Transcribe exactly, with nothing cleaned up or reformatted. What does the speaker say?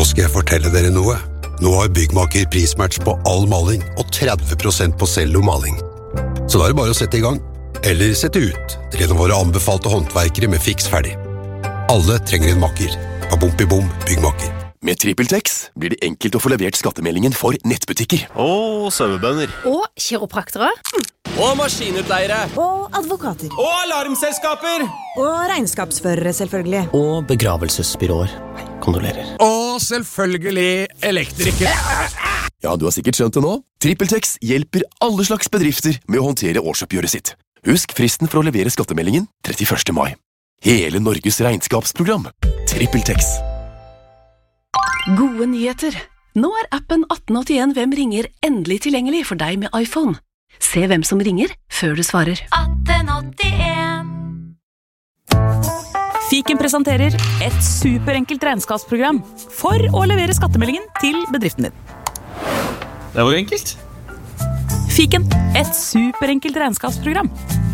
skal jeg fortelle dere noe. Nå har Byggmaker prismatch på all maling og tretti prosent på cellomaling. Så da er det bare å sette i gang. Eller sette ut til en av våre anbefalte håndverkere med fiks ferdig. Alle trenger en makker. Bom-i-bom, Byggmaker. Med TrippelTex blir det enkelt å få levert skattemeldingen for nettbutikker. Og sauebønder. Og kiropraktere. Og maskinutleiere. Og advokater. Og alarmselskaper. Og regnskapsførere, selvfølgelig. Og begravelsesbyråer. Kondolerer. Og selvfølgelig elektrikere. Ja, du har sikkert skjønt det nå. TrippelTex hjelper alle slags bedrifter med å håndtere årsoppgjøret sitt. Husk fristen for å levere skattemeldingen trettiførste mai. Hele Norges regnskapsprogram. TrippelTex. Gode nyheter. Nå er appen atten åttien Hvem ringer endelig tilgjengelig for deg med iPhone. Se hvem som ringer før du svarer. atten åttien. Fiken presenterer et superenkelt regnskapsprogram for å levere skattemeldingen til bedriften din. Det var enkelt. Fiken, et superenkelt regnskapsprogram.